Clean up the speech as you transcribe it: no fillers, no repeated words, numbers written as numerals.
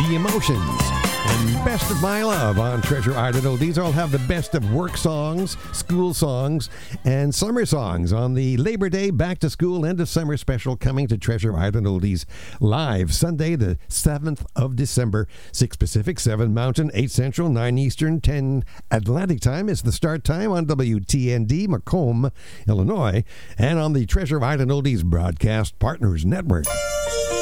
The Emotions, and Best of My Love on Treasure Island Oldies. I'll have the best of work songs, school songs, and summer songs on the Labor Day Back to School End of Summer special coming to Treasure Island Oldies live Sunday, the 7th of December, 6 Pacific, 7 Mountain, 8 Central, 9 Eastern, 10 Atlantic time is the start time on WTND, Macomb, Illinois, and on the Treasure Island Oldies Broadcast Partners Network.